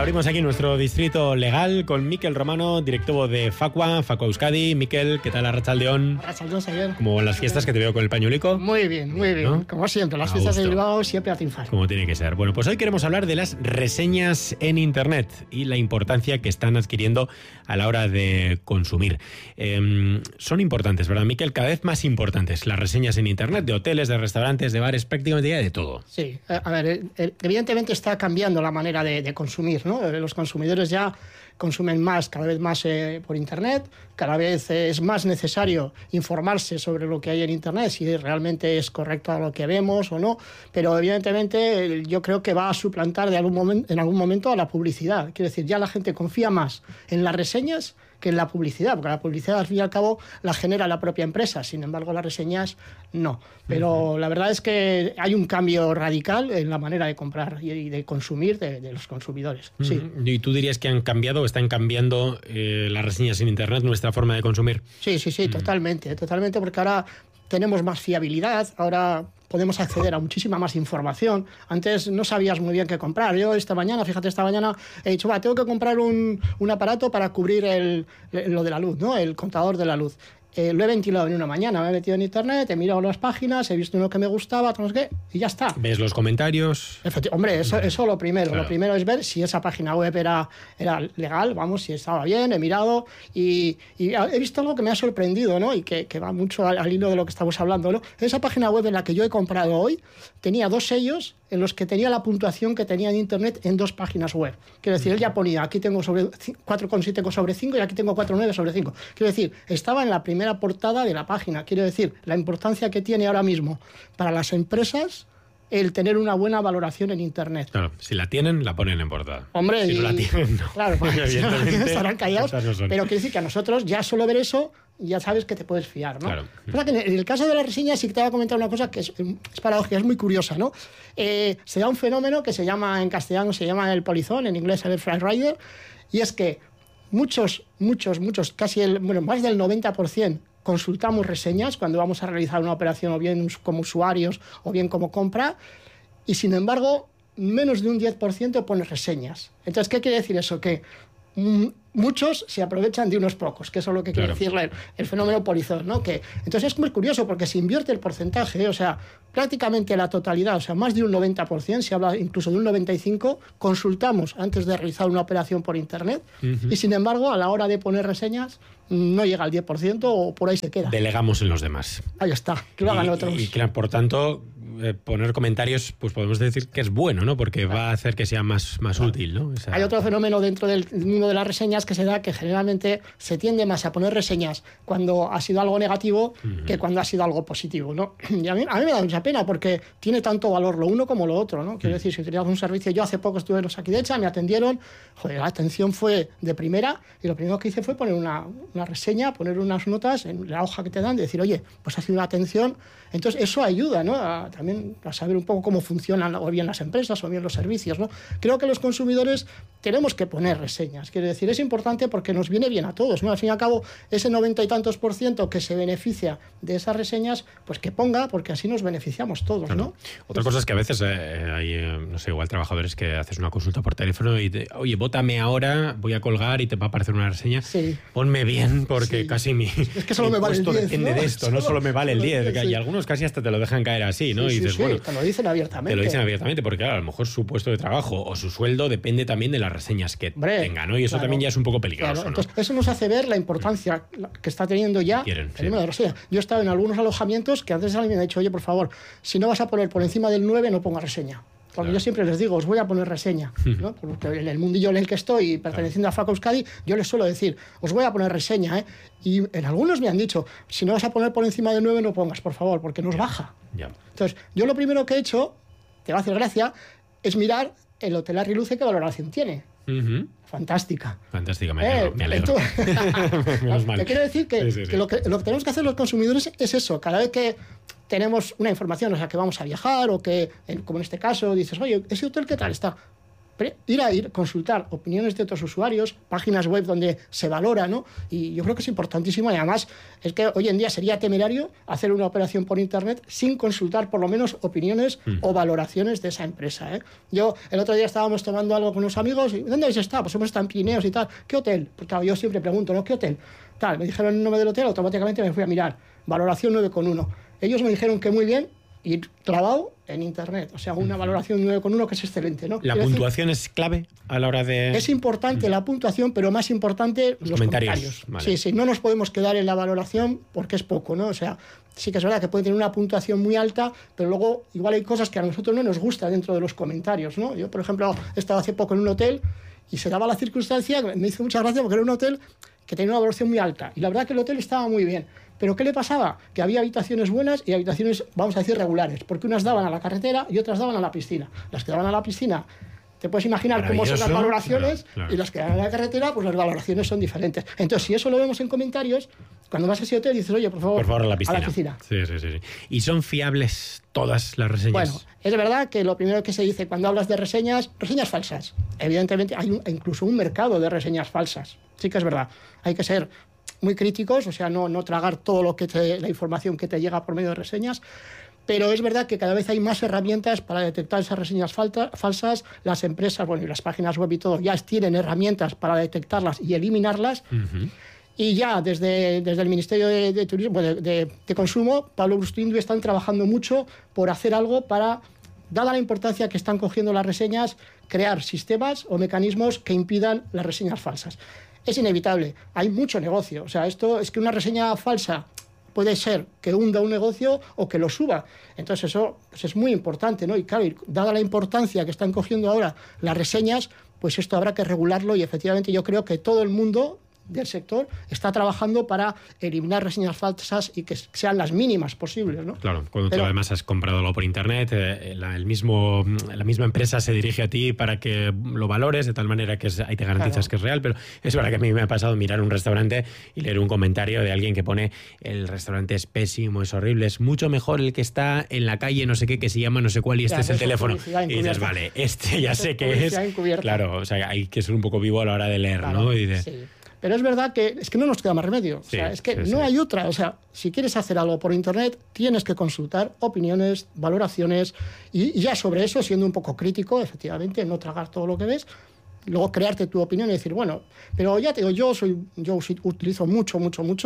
Abrimos aquí nuestro distrito legal con Mikel Romano, directivo de Facua Euskadi. Mikel, ¿qué tal, Arratsaldeon? Arratsaldeon, señor. ¿Cómo van las fiestas, que te veo con el pañuelico? Muy bien, ¿no? Como siempre, las fiestas de Bilbao siempre a triunfar. Como tiene que ser. Bueno, pues hoy queremos hablar de las reseñas en Internet y la importancia que están adquiriendo a la hora de consumir. Son importantes, ¿verdad, Mikel? Cada vez más importantes las reseñas en Internet, de hoteles, de restaurantes, de bares, prácticamente de todo. Sí, a ver, evidentemente está cambiando la manera de consumir, ¿no? Los consumidores ya consumen más, cada vez más por Internet, cada vez es más necesario informarse sobre lo que hay en Internet, si realmente es correcto lo que vemos o no, pero evidentemente yo creo que va a suplantar en algún momento a la publicidad. Quiero decir, ya la gente confía más en las reseñas que en la publicidad, porque la publicidad al fin y al cabo la genera la propia empresa, sin embargo las reseñas no. Pero la verdad es que hay un cambio radical en la manera de comprar y de consumir de los consumidores. Sí. ¿Y tú dirías que han cambiado o están cambiando las reseñas en Internet, nuestra forma de consumir? Sí, totalmente, porque ahora tenemos más fiabilidad, ahora podemos acceder a muchísima más información. Antes no sabías muy bien qué comprar. Yo esta mañana he dicho, tengo que comprar un aparato para cubrir lo de la luz, ¿no? El contador de la luz. Lo he ventilado en una mañana, me he metido en Internet, he mirado las páginas, he visto uno que me gustaba, no sé qué, y ya está. ¿Ves los comentarios? Hombre, eso lo primero. Claro. Lo primero es ver si esa página web era legal, si estaba bien, he mirado y he visto algo que me ha sorprendido, ¿no? Y que va mucho al hilo de lo que estamos hablando, ¿no? Esa página web en la que yo he comprado hoy tenía 2 sellos en los que tenía la puntuación que tenía en Internet en 2 páginas web. Quiero decir, él ya ponía, aquí tengo 4,7 sobre 5 y aquí tengo 4,9 sobre 5. Quiero decir, estaba en la primera portada de la página. Quiero decir, la importancia que tiene ahora mismo para las empresas el tener una buena valoración en Internet. Claro, si la tienen, la ponen en portada. Hombre, si no la tienen, no. Claro, si no la tienen, estarán callados. No son. Pero quiere decir que a nosotros ya solo ver eso ya sabes que te puedes fiar, ¿no? Claro. Pero que en el caso de la reseña sí que te voy a comentar una cosa que es paradójica, es muy curiosa, ¿no? Se da un fenómeno que se llama, en castellano se llama el polizón, en inglés el fly rider, y es que muchos, casi más del 90% consultamos reseñas cuando vamos a realizar una operación, o bien como usuarios o bien como compra, y sin embargo menos de un 10% pone reseñas. Entonces, ¿qué quiere decir eso? Que muchos se aprovechan de unos pocos, que eso es lo que quiere decir el fenómeno polizón, ¿no? Entonces es muy curioso porque se invierte el porcentaje, o sea, prácticamente la totalidad, o sea, más de un 90%, se habla incluso de un 95%, consultamos antes de realizar una operación por Internet, y sin embargo, a la hora de poner reseñas, no llega al 10% o por ahí se queda. Delegamos en los demás. Ahí está, que lo hagan otros. Y que, por tanto, poner comentarios, pues podemos decir que es bueno, ¿no? Porque va a hacer que sea más útil, ¿no? Hay otro fenómeno dentro del mundo de las reseñas que se da, que generalmente se tiende más a poner reseñas cuando ha sido algo negativo que cuando ha sido algo positivo, ¿no? Y a mí me da mucha pena porque tiene tanto valor lo uno como lo otro, ¿no? Quiero decir, si utilizas un servicio, yo hace poco estuve en Osakidecha, me atendieron, la atención fue de primera y lo primero que hice fue poner una reseña, poner unas notas en la hoja que te dan, de decir, oye, pues ha sido una atención. Entonces eso ayuda, ¿no? También a saber un poco cómo funcionan o bien las empresas o bien los servicios, ¿no? Creo que los consumidores tenemos que poner reseñas. Quiero decir, es importante porque nos viene bien a todos, ¿no? Al fin y al cabo, ese 90 y tantos % que se beneficia de esas reseñas, pues que ponga, porque así nos beneficiamos todos, ¿no? Otra cosa es que a veces hay, no sé, igual trabajadores que haces una consulta por teléfono y oye, vótame ahora, voy a colgar y te va a aparecer una reseña. Sí. Ponme bien porque casi es que solo me vale el 10, depende de esto, no solo me vale el 10. Sí. Y algunos casi hasta te lo dejan caer así, ¿no? Sí, y dices, bueno, te lo dicen abiertamente. Te lo dicen abiertamente porque, claro, a lo mejor su puesto de trabajo o su sueldo depende también de las reseñas que tenga, ¿no? Y eso también ya es un poco peligroso, ¿no? Entonces, eso nos hace ver la importancia que está teniendo ya el número de reseñas. Yo he estado en algunos alojamientos que antes alguien me ha dicho, oye, por favor, si no vas a poner por encima del 9, no pongas reseña. Porque yo siempre les digo, os voy a poner reseña, ¿no? Porque en el mundillo en el que estoy, perteneciendo a Facua Euskadi, yo les suelo decir, os voy a poner reseña, ¿eh? Y en algunos me han dicho, si no vas a poner por encima del 9, no pongas, por favor, porque nos baja. Entonces, yo lo primero que he hecho, te va a hacer gracia, es mirar el Hotel Arriluce qué valoración tiene. Fantástica. Fantástica, me alegro. Menos mal. Te quiero decir que lo que tenemos que hacer los consumidores es eso. Cada vez que tenemos una información, o sea, que vamos a viajar o que, como en este caso, dices, oye, ¿ese hotel qué tal está? consultar opiniones de otros usuarios, páginas web donde se valora, ¿no? Y yo creo que es importantísimo, y además es que hoy en día sería temerario hacer una operación por internet sin consultar por lo menos opiniones o valoraciones de esa empresa, ¿eh? Yo, el otro día estábamos tomando algo con unos amigos y ¿dónde habéis estado? Pues hemos estado en Pirineos y tal. ¿Qué hotel? Pues claro, yo siempre pregunto, ¿no? ¿Qué hotel? Tal, me dijeron el nombre del hotel, automáticamente me fui a mirar. Valoración 9,1. Ellos me dijeron que muy bien, y clavado en internet, o sea, una valoración 9,1 que es excelente, ¿no? ¿La puntuación es clave a la hora de...? Es importante la puntuación, pero más importante los comentarios. Vale. Sí, no nos podemos quedar en la valoración porque es poco, ¿no? O sea, sí que es verdad que puede tener una puntuación muy alta, pero luego igual hay cosas que a nosotros no nos gusta dentro de los comentarios, ¿no? Yo, por ejemplo, he estado hace poco en un hotel y se daba la circunstancia, me hizo mucha gracia porque era un hotel que tenía una valoración muy alta, y la verdad que el hotel estaba muy bien. ¿Pero qué le pasaba? Que había habitaciones buenas y habitaciones, vamos a decir, regulares, porque unas daban a la carretera y otras daban a la piscina. Las que daban a la piscina, te puedes imaginar cómo son las valoraciones, claro. Y las que daban a la carretera, pues las valoraciones son diferentes. Entonces, si eso lo vemos en comentarios, cuando vas a ese hotel dices, oye, por favor a la piscina. Sí. ¿Y son fiables todas las reseñas? Bueno, es verdad que lo primero que se dice cuando hablas de reseñas falsas. Evidentemente hay incluso un mercado de reseñas falsas. Sí que es verdad. Hay que ser muy críticos, o sea, no tragar todo la información que te llega por medio de reseñas, pero es verdad que cada vez hay más herramientas para detectar esas reseñas falsas. Las empresas, bueno, y las páginas web y todo, ya tienen herramientas para detectarlas y eliminarlas. Y ya desde el Ministerio de Turismo, de Consumo, Pablo Bustindu están trabajando mucho por hacer algo para, dada la importancia que están cogiendo las reseñas, crear sistemas o mecanismos que impidan las reseñas falsas. Es inevitable, hay mucho negocio. O sea, esto es que una reseña falsa puede ser que hunda un negocio o que lo suba. Entonces eso pues es muy importante, ¿no? Y claro, dada la importancia que están cogiendo ahora las reseñas, pues esto habrá que regularlo, y efectivamente yo creo que todo el mundo del sector está trabajando para eliminar reseñas falsas y que sean las mínimas posibles, ¿no? Claro, cuando tú además has comprado algo por internet, la misma empresa se dirige a ti para que lo valores de tal manera que ahí te garantizas que es real, pero es verdad que a mí me ha pasado mirar un restaurante y leer un comentario de alguien que pone el restaurante es pésimo, es horrible, es mucho mejor el que está en la calle no sé qué, que se llama no sé cuál, y este es el teléfono. Y dices, vale, este ya sé que es. Claro, o sea, hay que ser un poco vivo a la hora de leer, ¿no? Y de... Sí. Pero es verdad que no nos queda más remedio. O sea, es que no hay otra. O sea, si quieres hacer algo por internet, tienes que consultar opiniones, valoraciones, y ya sobre eso, siendo un poco crítico, efectivamente, no tragar todo lo que ves, luego crearte tu opinión y decir, bueno, pero ya te digo, yo utilizo mucho,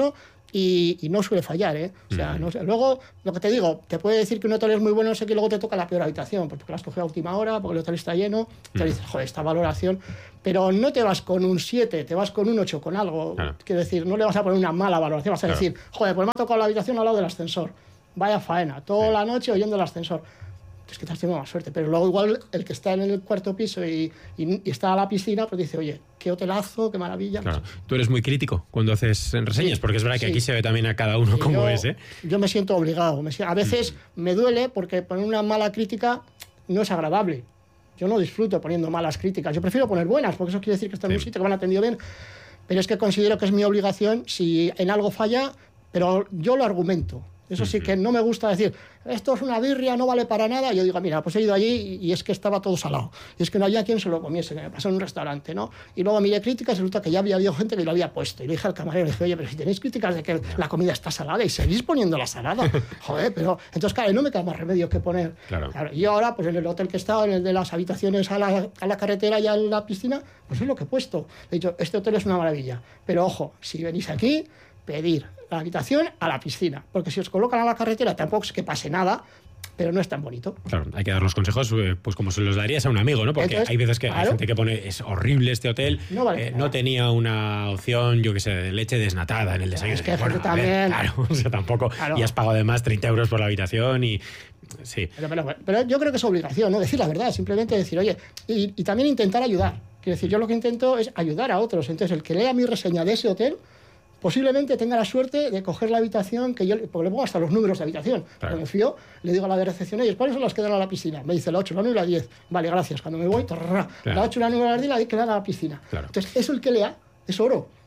y no suele fallar, ¿eh? O sea, no sé. Luego, lo que te digo, te puede decir que un hotel es muy bueno, no sé qué, luego te toca la peor habitación, porque la has cogido a última hora, porque el hotel está lleno, te dices, joder, esta valoración, pero no te vas con un 7, te vas con un 8, con algo. Quiero decir, no le vas a poner una mala valoración, vas a decir, joder, pues me ha tocado la habitación al lado del ascensor, vaya faena, toda la noche oyendo el ascensor. Es que te has tenido más suerte, pero luego igual el que está en el cuarto piso y está a la piscina, pues dice, oye, qué hotelazo, qué maravilla. Claro. Tú eres muy crítico cuando haces reseñas, porque es verdad que aquí se ve también a cada uno cómo es, ¿eh? Yo me siento obligado. A veces me duele porque poner una mala crítica no es agradable. Yo no disfruto poniendo malas críticas. Yo prefiero poner buenas, porque eso quiere decir que están en un sitio, que me han atendido bien. Pero es que considero que es mi obligación, si en algo falla, pero yo lo argumento. Eso sí que no me gusta decir, esto es una birria, no vale para nada. Yo digo, mira, pues he ido allí y es que estaba todo salado. Y es que no había quien se lo comiese, que me pasó en un restaurante, ¿no? Y luego miré críticas y resulta que ya había habido gente que lo había puesto. Y le dije al camarero, le dije, oye, pero si tenéis críticas de que la comida está salada y seguís poniendo la salada, joder, pero... Entonces, claro, no me queda más remedio que poner... Claro, y ahora, pues en el hotel que estaba, en el de las habitaciones a la carretera y a la piscina, pues es lo que he puesto. He dicho, este hotel es una maravilla. Pero ojo, si venís aquí, pedir la habitación a la piscina, porque si os colocan a la carretera tampoco es que pase nada, pero no es tan bonito. Claro, hay que dar los consejos pues como se los darías a un amigo, ¿no? Porque entonces, hay veces que hay gente que pone, es horrible este hotel, no tenía una opción, yo qué sé, de leche desnatada en el desayuno. Es que bueno, también... claro, o sea, tampoco, y has pagado además 30 euros por la habitación y... Sí. Pero yo creo que es obligación, ¿no? Decir la verdad, simplemente decir, oye, y también intentar ayudar. Quiero decir, yo lo que intento es ayudar a otros. Entonces, el que lea mi reseña de ese hotel posiblemente tenga la suerte de coger la habitación que yo, porque le pongo hasta los números de habitación. Cuando me fío, le digo a la de recepción, oye, ¿cuáles son las que dan a la piscina? Me dice la 8, la 9 y la 10. Vale, gracias. Cuando me voy, la 8, la 9 y la 10 que dan a la piscina. Entonces, eso el que lea es oro.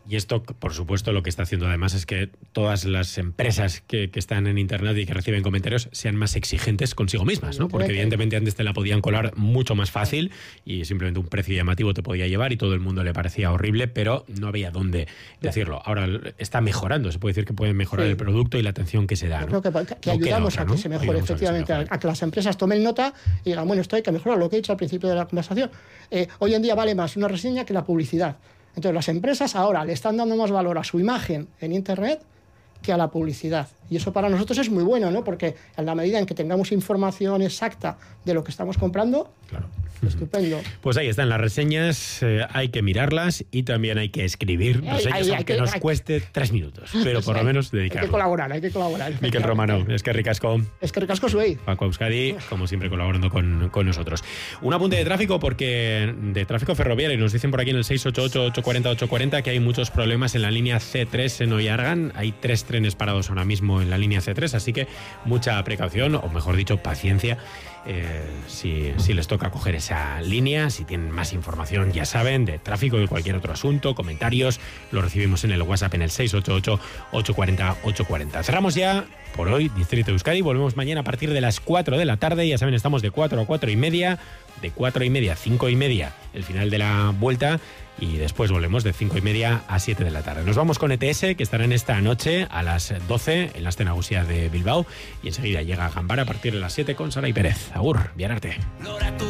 Y esto, por supuesto, lo que está haciendo además es que todas las empresas que están en Internet y que reciben comentarios sean más exigentes consigo mismas, ¿no? Porque evidentemente antes te la podían colar mucho más fácil y simplemente un precio llamativo te podía llevar y todo el mundo le parecía horrible, pero no había dónde decirlo. Ahora está mejorando, se puede decir que puede mejorar el producto y la atención que se da, ¿no? Yo creo que ayudamos a que se mejore, efectivamente, a que las empresas tomen nota y digan, bueno, esto hay que mejorar, lo que he dicho al principio de la conversación. Hoy en día vale más una reseña que la publicidad. Entonces las empresas ahora le están dando más valor a su imagen en Internet que a la publicidad. Y eso para nosotros es muy bueno, ¿no? Porque en la medida en que tengamos información exacta de lo que estamos comprando, claro, estupendo. Pues ahí están las reseñas, hay que mirarlas y también hay que escribir reseñas, aunque nos cueste 3 minutos, pero por lo menos dedicarlo. Hay que colaborar. Miquel Romano, es que ricasco. Es que ricasco soy. Paco Euskadi, como siempre, colaborando con nosotros. Un apunte de tráfico, porque de tráfico ferroviario, nos dicen por aquí en el 688-840-840 que hay muchos problemas en la línea C3 en Oyargan. Hay 3 trenes parados ahora mismo en la línea C3, así que mucha precaución, o mejor dicho, paciencia. Si les toca coger esa línea, si tienen más información, ya saben, de tráfico, de cualquier otro asunto, comentarios, lo recibimos en el WhatsApp en el 688-840-840. Cerramos ya por hoy Distrito Euskadi, volvemos mañana a partir de las 4 de la tarde, ya saben, estamos de 4 a 4 y media, de 4 y media a 5 y media, el final de la vuelta, y después volvemos de 5 y media a 7 de la tarde. Nos vamos con ETS, que estarán esta noche a las 12 en la Aste Nagusia de Bilbao, y enseguida llega a Gambara a partir de las 7 con Saray Pérez. Agur, Vianarte.